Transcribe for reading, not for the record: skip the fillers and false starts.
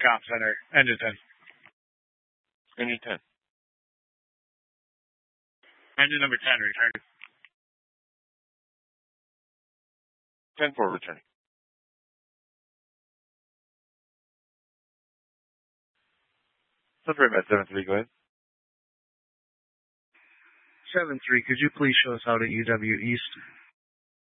Comp Center, engine 10. Engine 10. Engine number 10, return. 10-4, returning. Sunray Met 7-3, go ahead. 7-3, could you please show us out at UW East?